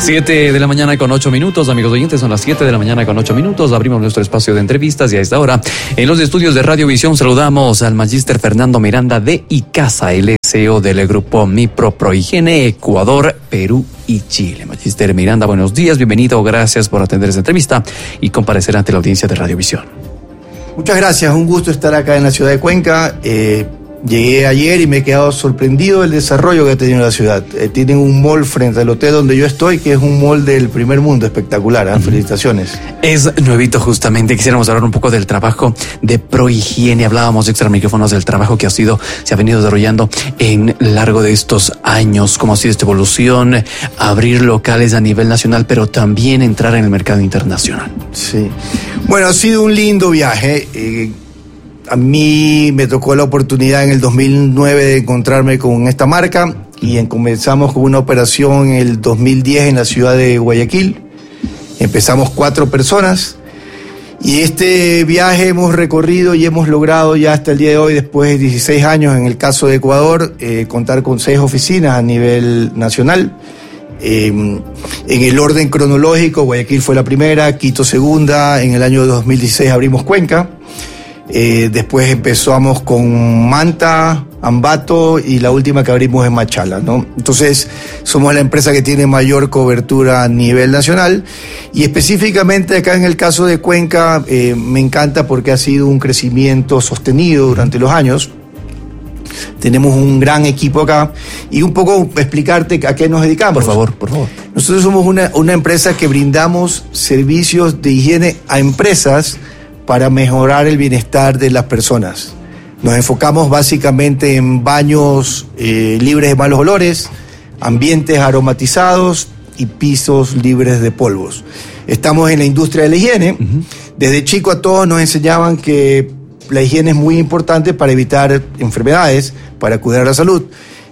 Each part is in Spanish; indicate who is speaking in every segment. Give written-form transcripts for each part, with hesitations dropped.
Speaker 1: 7 de la mañana con 8 minutos, amigos oyentes, son las 7 de la mañana con 8 minutos. Abrimos nuestro espacio de entrevistas y a esta hora, en los estudios de Radiovisión, saludamos al magíster Fernando Miranda de ICASA, el CEO del grupo Mipro Prohigiene, Ecuador, Perú y Chile. Magíster Miranda, buenos días, bienvenido, gracias por atender esta entrevista y comparecer ante la audiencia de Radiovisión.
Speaker 2: Muchas gracias, un gusto estar acá en la ciudad de Cuenca. Llegué ayer y me he quedado sorprendido del desarrollo que ha tenido la ciudad. Tienen un mall frente al hotel donde yo estoy, que es un mall del primer mundo, espectacular, ¿eh? Felicitaciones.
Speaker 1: Es nuevito justamente, quisiéramos hablar un poco del trabajo de Prohigiene. Hablábamos extra micrófonos del trabajo que se ha venido desarrollando en largo de estos años, cómo ha sido esta evolución, abrir locales a nivel nacional, pero también entrar en el mercado internacional. Sí,
Speaker 2: bueno, ha sido un lindo viaje. A mí me tocó la oportunidad en el 2009 de encontrarme con esta marca y comenzamos con una operación en el 2010 en la ciudad de Guayaquil. Empezamos 4 personas y este viaje hemos recorrido y hemos logrado ya hasta el día de hoy, después de 16 años en el caso de Ecuador, contar con 6 oficinas a nivel nacional. En el orden cronológico, Guayaquil fue la primera, Quito segunda, en el año 2016 abrimos Cuenca. Después empezamos con Manta, Ambato y la última que abrimos en Machala, ¿no? Entonces somos la empresa que tiene mayor cobertura a nivel nacional y específicamente acá en el caso de Cuenca me encanta porque ha sido un crecimiento sostenido durante los años. Tenemos un gran equipo acá y un poco explicarte a qué nos dedicamos.
Speaker 1: Por favor.
Speaker 2: Nosotros somos una empresa que brindamos servicios de higiene a empresas para mejorar el bienestar de las personas. Nos enfocamos básicamente en baños libres de malos olores, ambientes aromatizados y pisos libres de polvos. Estamos en la industria de la higiene. Desde chico a todos nos enseñaban que la higiene es muy importante para evitar enfermedades, para cuidar la salud.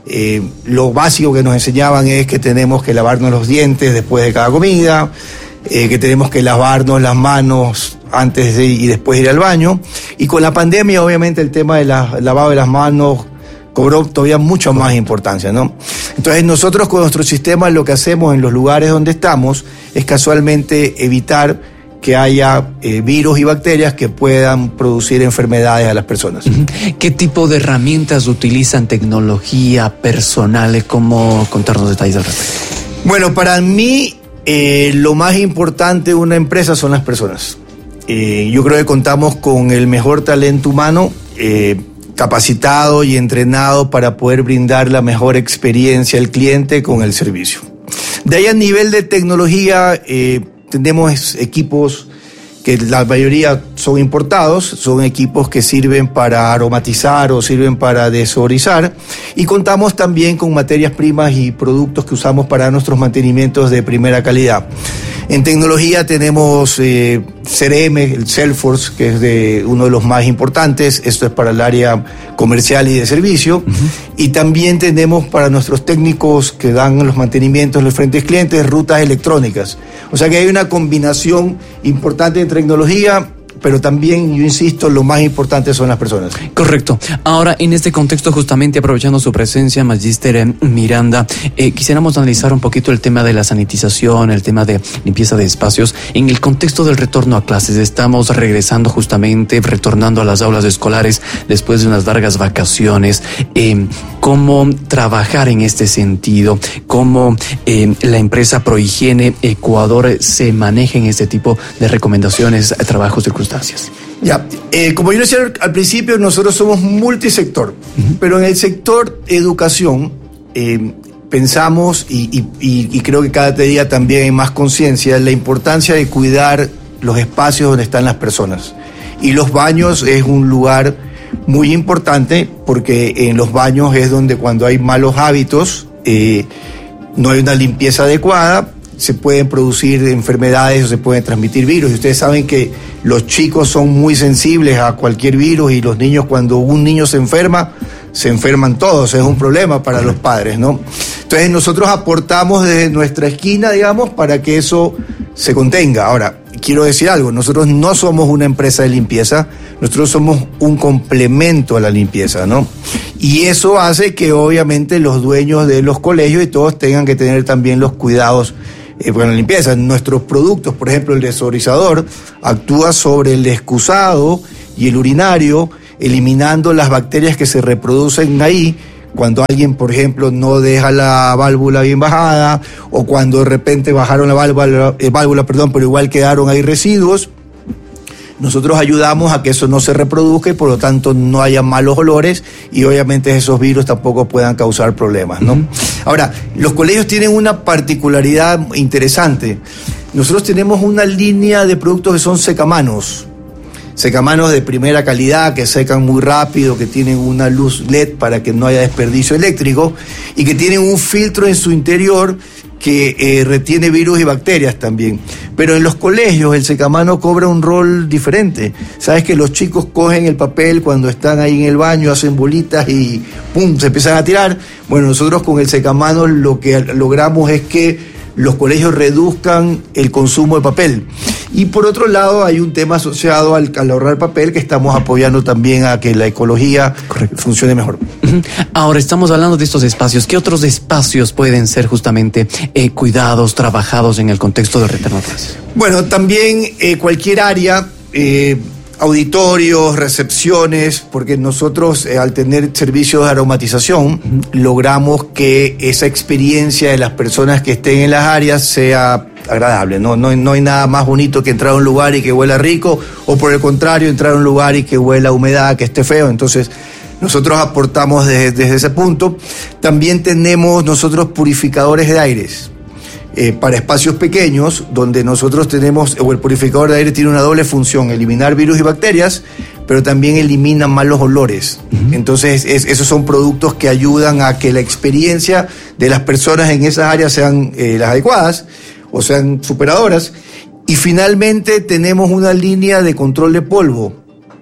Speaker 2: Lo básico que nos enseñaban es que tenemos que lavarnos los dientes después de cada comida, que tenemos que lavarnos las manos antes de y después de ir al baño. Y con la pandemia, obviamente, el tema del lavado de las manos cobró todavía mucho más importancia, ¿no? Entonces, nosotros con nuestro sistema lo que hacemos en los lugares donde estamos es casualmente evitar que haya virus y bacterias que puedan producir enfermedades a las personas.
Speaker 1: ¿Qué tipo de herramientas utilizan? ¿Tecnología, personal? ¿Cómo contarnos detalles al respecto?
Speaker 2: Bueno, para mí lo más importante de una empresa son las personas. Yo creo que contamos con el mejor talento humano, capacitado y entrenado para poder brindar la mejor experiencia al cliente con el servicio. De ahí a nivel de tecnología, tenemos equipos que la mayoría son importados, son equipos que sirven para aromatizar o sirven para desodorizar, y contamos también con materias primas y productos que usamos para nuestros mantenimientos de primera calidad. En tecnología tenemos CRM, el Salesforce, que es uno de los más importantes. Esto es para el área comercial y de servicio. Y también tenemos para nuestros técnicos que dan los mantenimientos en los frentes clientes, rutas electrónicas. O sea que hay una combinación importante en tecnología, pero también, yo insisto, lo más importante son las personas.
Speaker 1: Correcto. Ahora, en este contexto, justamente aprovechando su presencia, magíster Miranda, quisiéramos analizar un poquito el tema de la sanitización, el tema de limpieza de espacios. En el contexto del retorno a clases, estamos retornando a las aulas escolares después de unas largas vacaciones. ¿Cómo trabajar en este sentido? ¿Cómo la empresa Prohigiene Ecuador se maneja en este tipo de recomendaciones, trabajos, circunstancias?
Speaker 2: Ya, como yo decía al principio, nosotros somos multisector, pero en el sector educación pensamos y creo que cada día también hay más conciencia de la importancia de cuidar los espacios donde están las personas. Y los baños es un lugar muy importante porque en los baños es donde cuando hay malos hábitos, no hay una limpieza adecuada, se pueden producir enfermedades o se pueden transmitir virus. Y ustedes saben que los chicos son muy sensibles a cualquier virus y los niños, cuando un niño se enferman todos. Es un problema para los padres, ¿no? Entonces nosotros aportamos desde nuestra esquina, digamos, para que eso se contenga. Ahora, quiero decir algo, nosotros no somos una empresa de limpieza, nosotros somos un complemento a la limpieza, ¿no? Y eso hace que obviamente los dueños de los colegios y todos tengan que tener también los cuidados la limpieza. Nuestros productos, por ejemplo, el desodorizador, actúa sobre el excusado y el urinario, eliminando las bacterias que se reproducen ahí cuando alguien, por ejemplo, no deja la válvula bien bajada, o cuando de repente bajaron la válvula, pero igual quedaron ahí residuos. Nosotros ayudamos a que eso no se reproduzca y por lo tanto no haya malos olores y obviamente esos virus tampoco puedan causar problemas, ¿no? Ahora, los colegios tienen una particularidad interesante. Nosotros tenemos una línea de productos que son secamanos de primera calidad, que secan muy rápido, que tienen una luz LED para que no haya desperdicio eléctrico y que tienen un filtro en su interior que retiene virus y bacterias también. Pero en los colegios el secamano cobra un rol diferente. Sabes que los chicos cogen el papel cuando están ahí en el baño, hacen bolitas y ¡pum!, se empiezan a tirar. Bueno, nosotros con el secamano lo que logramos es que los colegios reduzcan el consumo de papel. Y por otro lado hay un tema asociado al ahorrar papel, que estamos apoyando también a que la ecología funcione mejor.
Speaker 1: Ahora estamos hablando de estos espacios. ¿Qué otros espacios pueden ser justamente cuidados, trabajados en el contexto del retorno a clases?
Speaker 2: Bueno, también cualquier área, auditorios, recepciones, porque nosotros al tener servicios de aromatización logramos que esa experiencia de las personas que estén en las áreas sea agradable. No hay nada más bonito que entrar a un lugar y que huela rico, o por el contrario, entrar a un lugar y que huela a humedad, que esté feo. Entonces nosotros aportamos desde ese punto. También tenemos nosotros purificadores de aires para espacios pequeños, donde nosotros tenemos, o el purificador de aire tiene una doble función: eliminar virus y bacterias, pero también elimina malos olores. Entonces esos son productos que ayudan a que la experiencia de las personas en esas áreas sean las adecuadas o sean superadoras. Y finalmente tenemos una línea de control de polvo,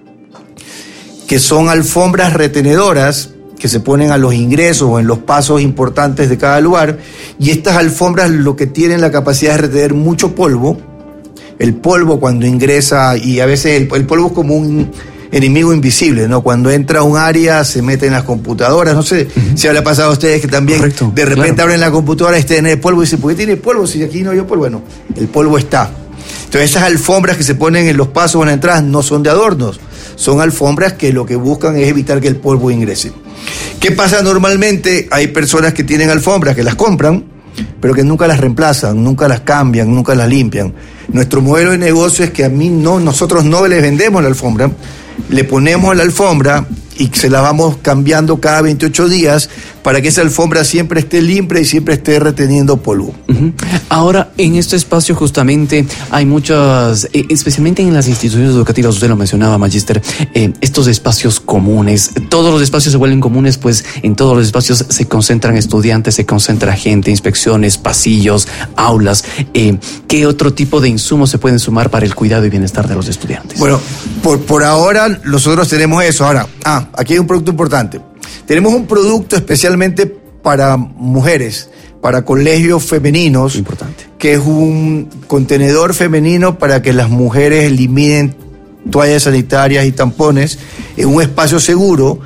Speaker 2: que son alfombras retenedoras que se ponen a los ingresos o en los pasos importantes de cada lugar, y estas alfombras lo que tienen la capacidad de retener mucho polvo. El polvo cuando ingresa, y a veces el polvo es como un enemigo invisible, ¿no? Cuando entra a un área se mete en las computadoras, no sé si le ha pasado a ustedes que también de repente abren la computadora y tienen el polvo y dicen, ¿por qué tiene polvo si aquí no hay polvo? Bueno, el polvo está. Entonces esas alfombras que se ponen en los pasos o en las entradas no son de adornos, son alfombras que lo que buscan es evitar que el polvo ingrese. ¿Qué pasa normalmente? Hay personas que tienen alfombras que las compran, pero que nunca las reemplazan, nunca las cambian, nunca las limpian. Nuestro modelo de negocio es que nosotros no les vendemos la alfombra, le ponemos la alfombra y se la vamos cambiando cada 28 días para que esa alfombra siempre esté limpia y siempre esté reteniendo polvo.
Speaker 1: Ahora, en este espacio justamente hay muchas, especialmente en las instituciones educativas, usted lo mencionaba, Magíster, estos espacios comunes. Todos los espacios se vuelven comunes, pues en todos los espacios se concentran estudiantes, se concentra gente, inspecciones, pasillos, aulas. ¿Qué otro tipo de insumos se pueden sumar para el cuidado y bienestar de los estudiantes?
Speaker 2: Bueno, por ahora nosotros tenemos eso. Ahora, aquí hay un producto importante. Tenemos un producto especialmente para mujeres, para colegios femeninos,
Speaker 1: importante,
Speaker 2: que es un contenedor femenino para que las mujeres eliminen toallas sanitarias y tampones en un espacio seguro.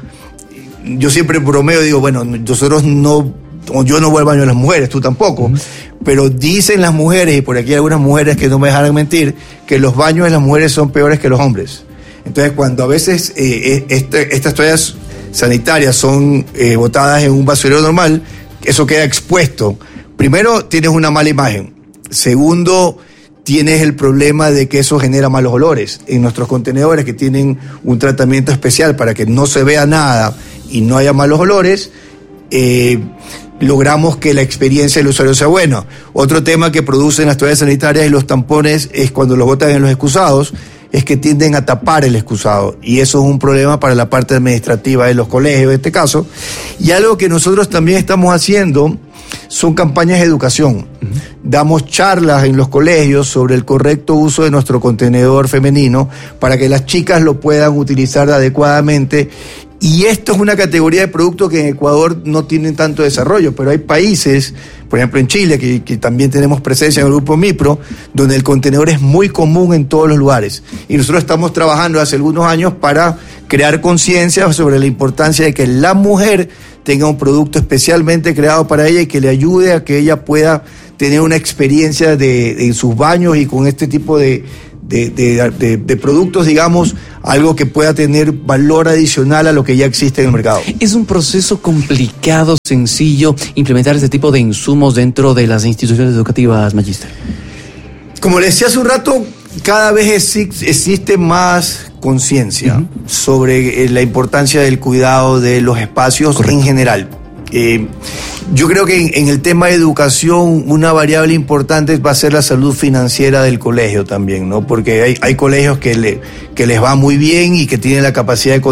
Speaker 2: Yo siempre bromeo, digo, bueno, nosotros yo no voy al baño de las mujeres, tú tampoco, pero dicen las mujeres, y por aquí hay algunas mujeres que no me dejarán mentir, que los baños de las mujeres son peores que los hombres. Entonces, cuando a veces estas toallas sanitarias son botadas en un basurero normal, eso queda expuesto. Primero, tienes una mala imagen. Segundo, tienes el problema de que eso genera malos olores. En nuestros contenedores, que tienen un tratamiento especial para que no se vea nada y no haya malos olores, logramos que la experiencia del usuario sea buena. Otro tema que producen las toallas sanitarias y los tampones es cuando los botan en los excusados, es que tienden a tapar el excusado, y eso es un problema para la parte administrativa de los colegios en este caso. Y algo que nosotros también estamos haciendo son campañas de educación. Damos charlas en los colegios sobre el correcto uso de nuestro contenedor femenino para que las chicas lo puedan utilizar adecuadamente. Y esto es una categoría de producto que en Ecuador no tienen tanto desarrollo, pero hay países, por ejemplo en Chile, que también tenemos presencia en el grupo MIPRO, donde el contenedor es muy común en todos los lugares. Y nosotros estamos trabajando hace algunos años para crear conciencia sobre la importancia de que la mujer tenga un producto especialmente creado para ella y que le ayude a que ella pueda tener una experiencia en sus baños y con este tipo de productos, digamos, algo que pueda tener valor adicional a lo que ya existe en el mercado.
Speaker 1: ¿Es un proceso complicado, sencillo, implementar este tipo de insumos dentro de las instituciones educativas, Magíster?
Speaker 2: Como le decía hace un rato, cada vez existe más conciencia sobre la importancia del cuidado de los espacios en general. Yo creo que en el tema de educación una variable importante va a ser la salud financiera del colegio también, ¿no? Porque hay colegios que les va muy bien y que tienen la capacidad de